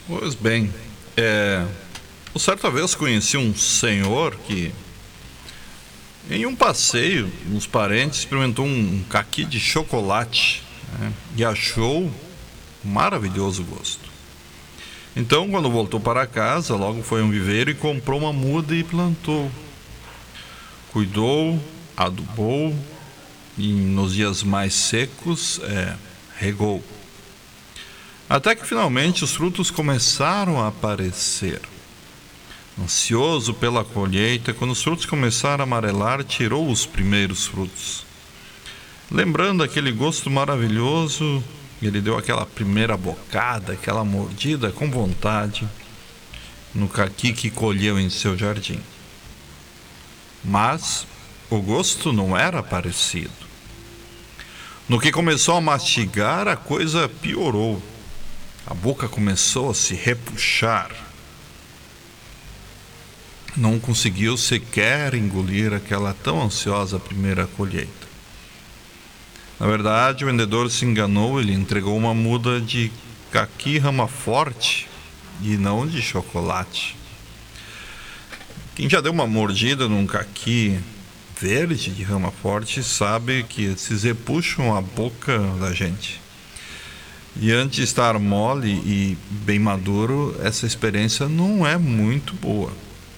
Pois bem, eu certa vez conheci um senhor que, em um passeio, uns parentes, experimentou um caqui de chocolate, né, e achou maravilhoso gosto. Então, quando voltou para casa, logo foi a um viveiro e comprou uma muda e plantou. Cuidou, adubou e nos dias mais secos, regou. Até que finalmente os frutos começaram a aparecer. Ansioso pela colheita, quando os frutos começaram a amarelar, tirou os primeiros frutos. Lembrando aquele gosto maravilhoso, ele deu aquela primeira bocada, aquela mordida com vontade no caqui que colheu em seu jardim. Mas o gosto não era parecido. No que começou a mastigar, a coisa piorou. A boca começou a se repuxar. Não conseguiu sequer engolir aquela tão ansiosa primeira colheita. Na verdade, o vendedor se enganou, ele entregou uma muda de caqui rama forte e não de chocolate. Quem já deu uma mordida num caqui verde de rama forte sabe que esses repuxam a boca da gente. E antes de estar mole e bem maduro, essa experiência não é muito boa.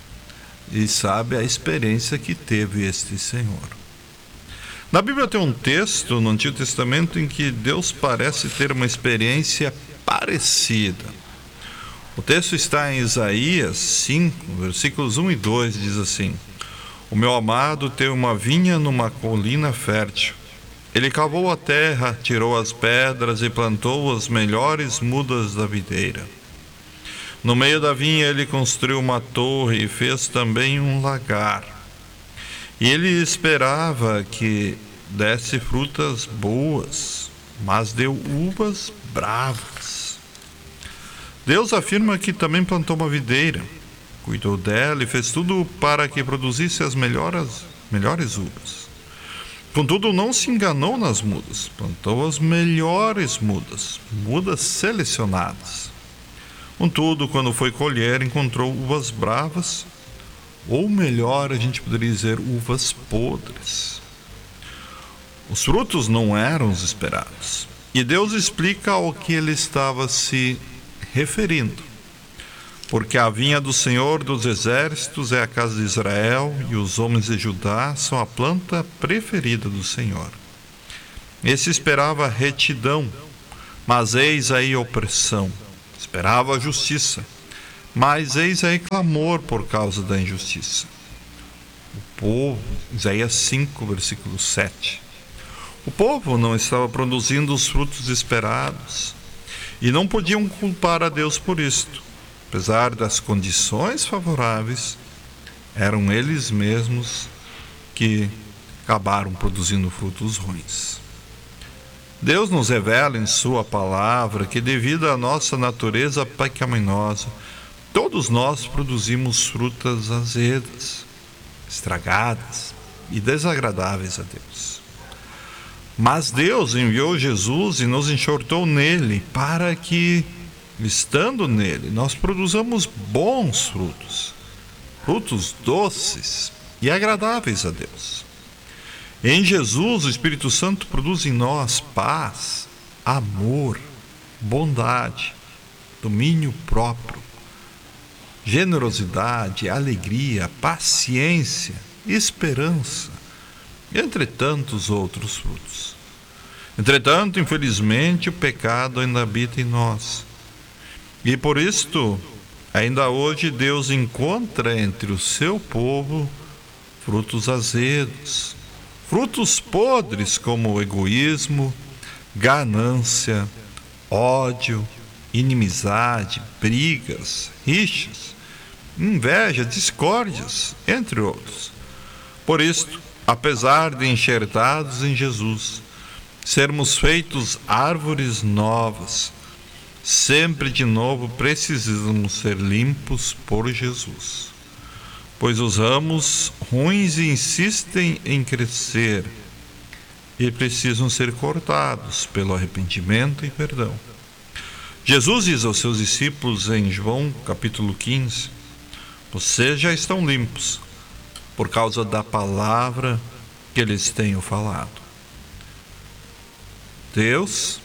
E sabe a experiência que teve este Senhor. Na Bíblia tem um texto no Antigo Testamento em que Deus parece ter uma experiência parecida. O texto está em Isaías 5, versículos 1 e 2, diz assim: O meu amado teve uma vinha numa colina fértil. Ele cavou a terra, tirou as pedras e plantou as melhores mudas da videira. No meio da vinha ele construiu uma torre e fez também um lagar. E ele esperava que desse frutas boas, mas deu uvas bravas. Deus afirma que também plantou uma videira, cuidou dela e fez tudo para que produzisse as melhores uvas. Contudo, não se enganou nas mudas, plantou as melhores mudas, mudas selecionadas. Contudo, quando foi colher, encontrou uvas bravas, ou melhor, a gente poderia dizer uvas podres. Os frutos não eram os esperados. E Deus explica ao que ele estava se referindo. Porque a vinha do Senhor dos Exércitos é a casa de Israel, e os homens de Judá são a planta preferida do Senhor. Esse esperava retidão, mas eis aí opressão. Esperava a justiça, mas eis aí clamor por causa da injustiça. O povo, Isaías 5, versículo 7. O povo não estava produzindo os frutos esperados, e não podiam culpar a Deus por isto. Apesar das condições favoráveis, eram eles mesmos que acabaram produzindo frutos ruins. Deus nos revela em sua palavra que, devido à nossa natureza pecaminosa, todos nós produzimos frutas azedas, estragadas e desagradáveis a Deus. Mas Deus enviou Jesus e nos enxertou nele para que, estando nele, nós produzamos bons frutos, frutos doces e agradáveis a Deus. Em Jesus, o Espírito Santo produz em nós paz, amor, bondade, domínio próprio, generosidade, alegria, paciência, esperança, entre tantos outros frutos. Entretanto, infelizmente, o pecado ainda habita em nós. E por isto, ainda hoje, Deus encontra entre o seu povo frutos azedos, frutos podres como o egoísmo, ganância, ódio, inimizade, brigas, rixas, inveja, discórdias, entre outros. Por isto, apesar de enxertados em Jesus, sermos feitos árvores novas, sempre de novo precisamos ser limpos por Jesus. Pois os ramos ruins insistem em crescer e precisam ser cortados pelo arrependimento e perdão. Jesus diz aos seus discípulos em João capítulo 15: vocês já estão limpos por causa da palavra que lhes tenho falado. Deus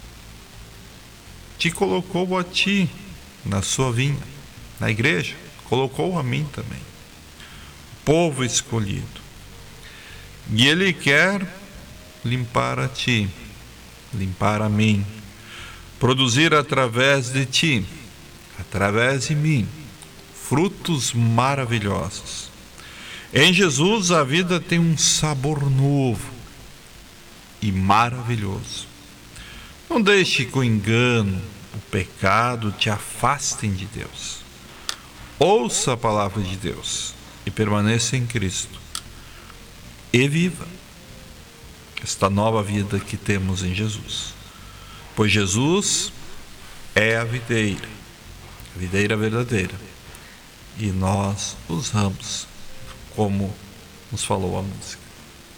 te colocou a ti na sua vinha, na igreja, colocou a mim também, povo escolhido, e Ele quer limpar a ti, limpar a mim, produzir através de ti, através de mim, frutos maravilhosos. Em Jesus a vida tem um sabor novo e maravilhoso. Não deixe que o engano, o pecado te afastem de Deus. Ouça a palavra de Deus e permaneça em Cristo. E viva esta nova vida que temos em Jesus. Pois Jesus é a videira verdadeira. E nós os ramos, como nos falou a música.